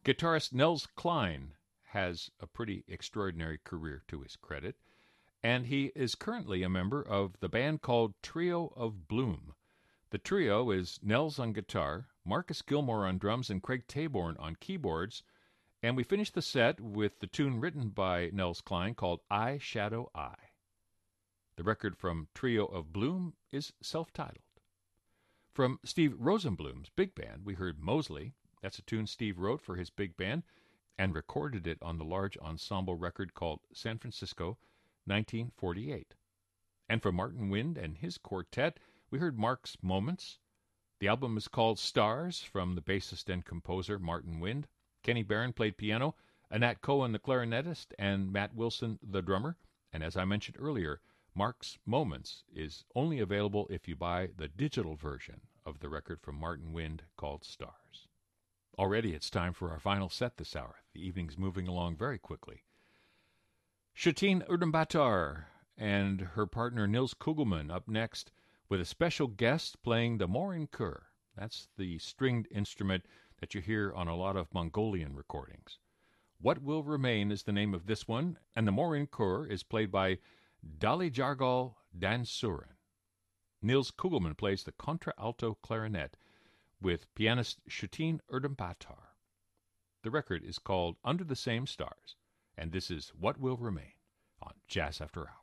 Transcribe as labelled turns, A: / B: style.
A: Guitarist Nels Cline has a pretty extraordinary career to his credit, and he is currently a member of the band called Trio of Bloom. The trio is Nels on guitar, Marcus Gilmore on drums, and Craig Taborn on keyboards, and we finish the set with the tune written by Nels Cline called Eye Shadow Eye. The record from Trio of Bloom is self-titled. From Steve Rosenbloom's big band, we heard Mosley. That's a tune Steve wrote for his big band and recorded it on the large ensemble record called San Francisco, 1948. And from Martin Wind and his quartet, we heard Mark's Moments. The album is called Stars, from the bassist and composer Martin Wind. Kenny Barron played piano, Anat Cohen the clarinetist, and Matt Wilson the drummer. And as I mentioned earlier, Mark's Moments is only available if you buy the digital version of the record from Martin Wind called Stars. Already it's time for our final set this hour. The evening's moving along very quickly. Shatine Urdembatar and her partner Nils Kugelmann up next with a special guest playing the morin khur. That's the stringed instrument that you hear on a lot of Mongolian recordings. What Will Remain is the name of this one, and the morin khur is played by Dali Jargal Dansurin. Nils Kugelmann plays the contralto clarinet with pianist Shatine Urdembatar. The record is called Under the Same Stars, and this is What Will Remain on Jazz After Hours.